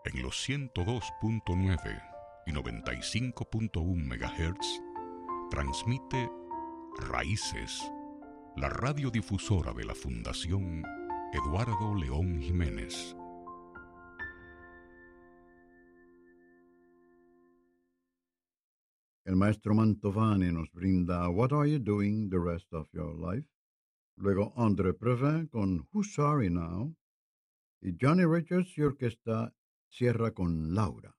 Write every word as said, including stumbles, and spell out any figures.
En los ciento dos punto nueve y noventa y cinco punto uno megahertz transmite Raíces, la radiodifusora de la Fundación Eduardo León Jiménez. El maestro Mantovani nos brinda What Are You Doing the Rest of Your Life? Luego André Previn con Who's Sorry Now? Y Johnny Richards y orquesta cierra con Laura.